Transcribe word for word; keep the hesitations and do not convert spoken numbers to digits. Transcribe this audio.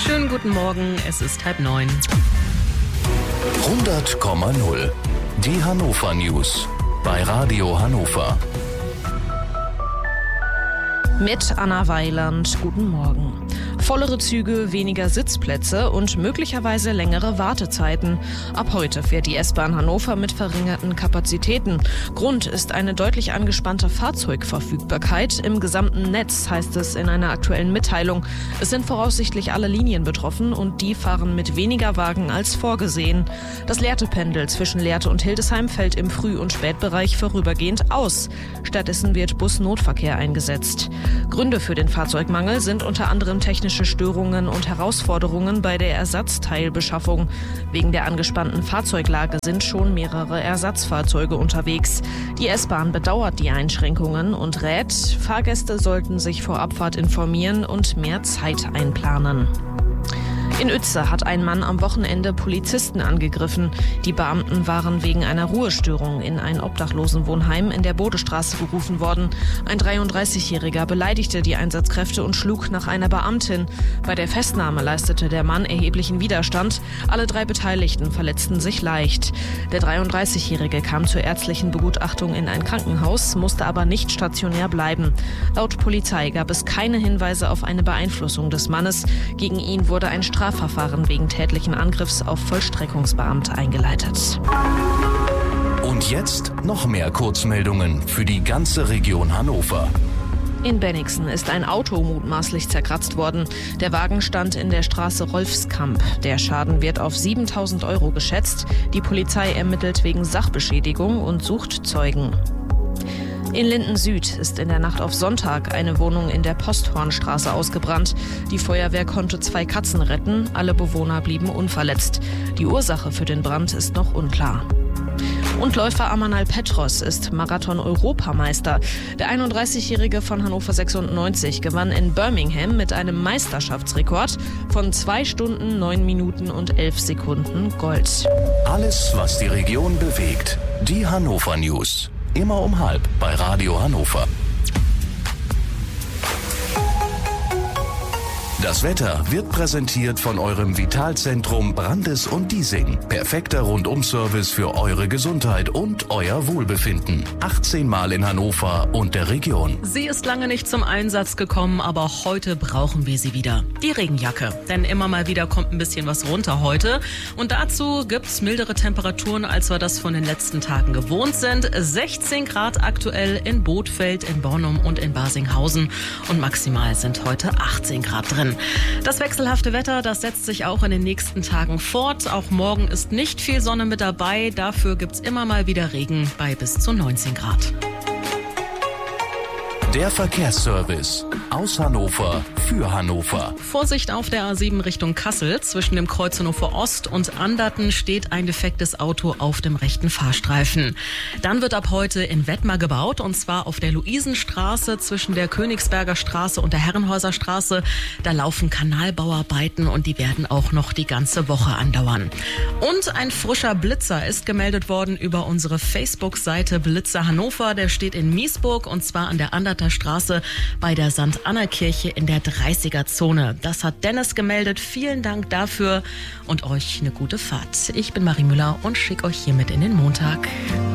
Schönen guten Morgen, es ist halb neun. hundert Komma null. Die Hannover News bei Radio Hannover. Mit Anna Weiland, guten Morgen. Vollere Züge, weniger Sitzplätze und möglicherweise längere Wartezeiten. Ab heute fährt die S-Bahn Hannover mit verringerten Kapazitäten. Grund ist eine deutlich angespannte Fahrzeugverfügbarkeit im gesamten Netz, heißt es in einer aktuellen Mitteilung. Es sind voraussichtlich alle Linien betroffen und die fahren mit weniger Wagen als vorgesehen. Das Lehrte-Pendel zwischen Lehrte und Hildesheim fällt im Früh- und Spätbereich vorübergehend aus. Stattdessen wird Busnotverkehr eingesetzt. Gründe für den Fahrzeugmangel sind unter anderem technische Störungen und Herausforderungen bei der Ersatzteilbeschaffung. Wegen der angespannten Fahrzeuglage sind schon mehrere Ersatzfahrzeuge unterwegs. Die S-Bahn bedauert die Einschränkungen und rät, Fahrgäste sollten sich vor Abfahrt informieren und mehr Zeit einplanen. In Uetze hat ein Mann am Wochenende Polizisten angegriffen. Die Beamten waren wegen einer Ruhestörung in ein Obdachlosenwohnheim in der Bodestraße gerufen worden. Ein dreiunddreißigjähriger beleidigte die Einsatzkräfte und schlug nach einer Beamtin. Bei der Festnahme leistete der Mann erheblichen Widerstand. Alle drei Beteiligten verletzten sich leicht. Der dreiunddreißigjährige kam zur ärztlichen Begutachtung in ein Krankenhaus, musste aber nicht stationär bleiben. Laut Polizei gab es keine Hinweise auf eine Beeinflussung des Mannes. Gegen ihn wurde ein Strafverfahren wegen tätlichen Angriffs auf Vollstreckungsbeamte eingeleitet. Und jetzt noch mehr Kurzmeldungen für die ganze Region Hannover. In Bennigsen ist ein Auto mutmaßlich zerkratzt worden. Der Wagen stand in der Straße Rolfskamp. Der Schaden wird auf siebentausend Euro geschätzt. Die Polizei ermittelt wegen Sachbeschädigung und sucht Zeugen. In Linden Süd ist in der Nacht auf Sonntag eine Wohnung in der Posthornstraße ausgebrannt. Die Feuerwehr konnte zwei Katzen retten, alle Bewohner blieben unverletzt. Die Ursache für den Brand ist noch unklar. Und Läufer Amanal Petros ist Marathon-Europameister. Der einunddreißigjährige von Hannover sechsundneunzig gewann in Birmingham mit einem Meisterschaftsrekord von zwei Stunden, neun Minuten und elf Sekunden Gold. Alles, was die Region bewegt. Die Hannover News. Immer um halb bei Radio Hannover. Das Wetter wird präsentiert von eurem Vitalzentrum Brandes und Diesing. Perfekter Rundum-Service für eure Gesundheit und euer Wohlbefinden. achtzehn Mal in Hannover und der Region. Sie ist lange nicht zum Einsatz gekommen, aber heute brauchen wir sie wieder. Die Regenjacke. Denn immer mal wieder kommt ein bisschen was runter heute. Und dazu gibt's mildere Temperaturen, als wir das von den letzten Tagen gewohnt sind. sechzehn Grad aktuell in Bothfeld, in Bornum und in Barsinghausen. Und maximal sind heute achtzehn Grad drin. Das wechselhafte Wetter, das setzt sich auch in den nächsten Tagen fort. Auch morgen ist nicht viel Sonne mit dabei. Dafür gibt's immer mal wieder Regen bei bis zu neunzehn Grad. Der Verkehrsservice aus Hannover für Hannover. Vorsicht auf der A sieben Richtung Kassel. Zwischen dem Kreuz Hannover Ost und Anderten steht ein defektes Auto auf dem rechten Fahrstreifen. Dann wird ab heute in Wettmar gebaut, und zwar auf der Luisenstraße zwischen der Königsberger Straße und der Herrenhäuser Straße. Da laufen Kanalbauarbeiten und die werden auch noch die ganze Woche andauern. Und ein frischer Blitzer ist gemeldet worden über unsere Facebook-Seite Blitzer Hannover. Der steht in Miesburg, und zwar an der Anderter Straße bei der Sankt Anna Kirche in der dreißiger Zone. Das hat Dennis gemeldet. Vielen Dank dafür und euch eine gute Fahrt. Ich bin Marie Müller und schicke euch hiermit in den Montag.